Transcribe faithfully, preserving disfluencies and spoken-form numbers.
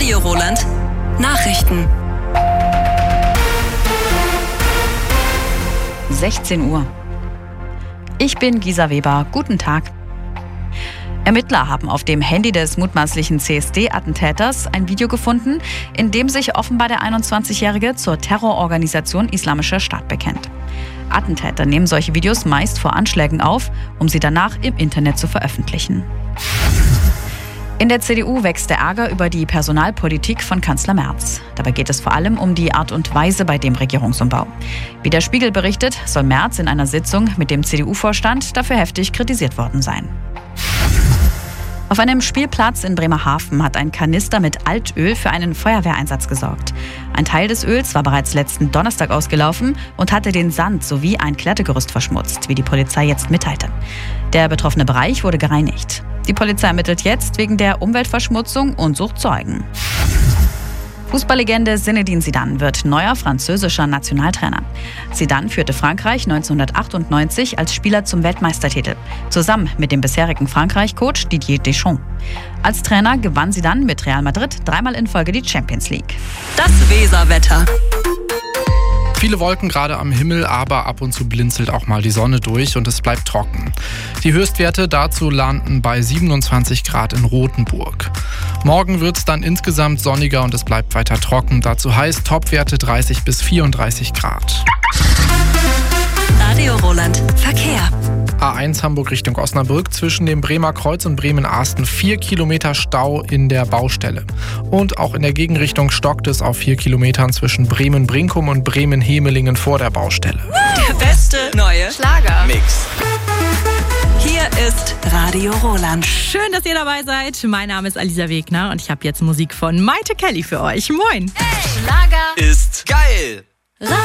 Radio Roland. Nachrichten. sechzehn Uhr. Ich bin Gisa Weber. Guten Tag. Ermittler haben auf dem Handy des mutmaßlichen C S D-Attentäters ein Video gefunden, in dem sich offenbar der einundzwanzigjährige zur Terrororganisation Islamischer Staat bekennt. Attentäter nehmen solche Videos meist vor Anschlägen auf, um sie danach im Internet zu veröffentlichen. In der C D U wächst der Ärger über die Personalpolitik von Kanzler Merz. Dabei geht es vor allem um die Art und Weise bei dem Regierungsumbau. Wie der Spiegel berichtet, soll Merz in einer Sitzung mit dem C D U-Vorstand dafür heftig kritisiert worden sein. Auf einem Spielplatz in Bremerhaven hat ein Kanister mit Altöl für einen Feuerwehreinsatz gesorgt. Ein Teil des Öls war bereits letzten Donnerstag ausgelaufen und hatte den Sand sowie ein Klettergerüst verschmutzt, wie die Polizei jetzt mitteilte. Der betroffene Bereich wurde gereinigt. Die Polizei ermittelt jetzt wegen der Umweltverschmutzung und sucht Zeugen. Fußballlegende Zinedine Zidane wird neuer französischer Nationaltrainer. Zidane führte Frankreich neunzehnhundertachtundneunzig als Spieler zum Weltmeistertitel, zusammen mit dem bisherigen Frankreich-Coach Didier Deschamps. Als Trainer gewann Zidane mit Real Madrid dreimal in Folge die Champions League. Das Weserwetter. Viele Wolken gerade am Himmel, aber ab und zu blinzelt auch mal die Sonne durch und es bleibt trocken. Die Höchstwerte dazu landen bei siebenundzwanzig Grad in Rothenburg. Morgen wird es dann insgesamt sonniger und es bleibt weiter trocken. Dazu heiß Topwerte dreißig bis vierunddreißig Grad. Radio Roland. Verkehr. A eins Hamburg Richtung Osnabrück zwischen dem Bremer Kreuz und Bremen-Ahsten vier Kilometer Stau in der Baustelle. Und auch in der Gegenrichtung stockt es auf vier Kilometern zwischen Bremen-Brinkum und Bremen-Hemelingen vor der Baustelle. Der beste neue Schlager-Mix. Hier ist Radio Roland. Schön, dass ihr dabei seid. Mein Name ist Alisa Wegner und ich habe jetzt Musik von Maite Kelly für euch. Moin! Hey. Schlager ist